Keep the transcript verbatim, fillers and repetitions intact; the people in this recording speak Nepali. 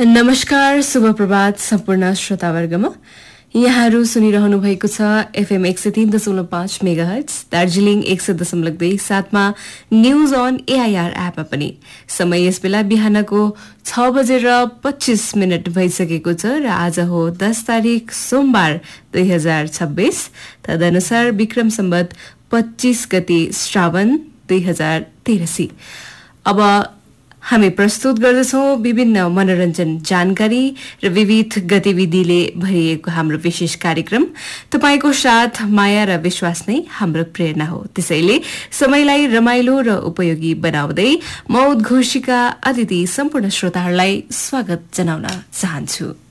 नमस्कार, शुभ प्रभात सम्पूर्ण श्रोतावर्गमा। यहाँहरू सुनिरहनु भएको छ एफएम एक सय तीन दशमलव पाँच मेगाहर्ज, दार्जीलिङ एक सय दशमलव दुई सातमा न्यूज अन एआईआर एपमा पनि। समय यस बेला बिहानको छ बजेर पच्चीस मिनट भइसकेको छ र आज हो दस तारिक सोमबार दुई हजार छब्बीस। तदनुसार विक्रम सम्वत पच्चीस गते श्रावण दुई हजार तेह्रसी। अब हामी प्रस्तुत गर्दछौं विभिन्न मनोरञ्जन जानकारी र विविध गतिविधिले भरिएको हाम्रो विशेष कार्यक्रम। तपाईको साथ, माया र विश्वास नै हाम्रो प्रेरणा हो। त्यसैले समयलाई रमाइलो र उपयोगी बनाउँदै म उद्घोषिका अतिथि सम्पूर्ण श्रोताहरूलाई स्वागत जनाउन चाहन्छु।